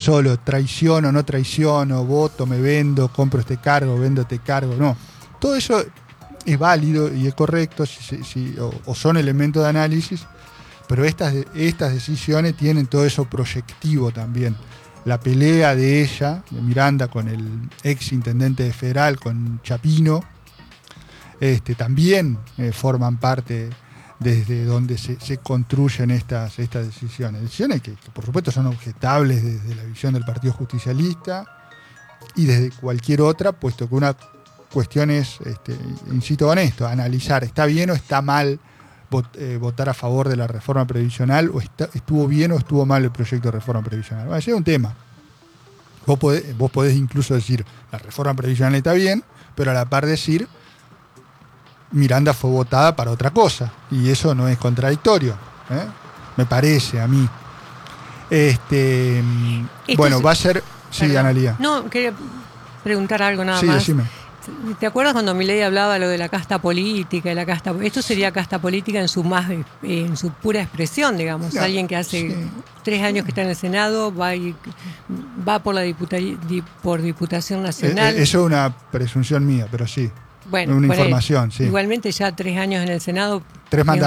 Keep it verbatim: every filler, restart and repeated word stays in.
solo traiciono, no traiciono, voto, me vendo, compro este cargo, vendo este cargo, no. Todo eso es válido y es correcto si, si, o, o son elementos de análisis, pero estas, estas decisiones tienen todo eso proyectivo también. La pelea de ella, de Miranda, con el ex intendente de Federal, con Chapino, este, también eh, forman parte desde donde se, se construyen estas, estas decisiones. Decisiones que, que por supuesto son objetables desde la visión del Partido Justicialista y desde cualquier otra, puesto que una cuestión es, este, insisto con esto, analizar, ¿está bien o está mal vot, eh, votar a favor de la reforma previsional? ¿O está, estuvo bien o estuvo mal el proyecto de reforma previsional? Bueno, ese es un tema. Vos podés, vos podés incluso decir, la reforma previsional está bien, pero a la par decir, Miranda fue votada para otra cosa, y eso no es contradictorio, ¿eh? Me parece a mí. Este, bueno, es, va a ser... Sí, perdón. Analía. No, quería preguntar algo nada sí, más. Decime. ¿Te acuerdas cuando Milei hablaba lo de la casta política? Y la casta, esto sería casta política en su más en su pura expresión, digamos. No, alguien que hace sí. tres años que está en el Senado, va y, va por la diputa, di, por Diputación Nacional. Eh, eh, eso es una presunción mía, pero sí. Bueno, una bueno, información, sí. Igualmente ya tres años en el Senado. Tres mandatos.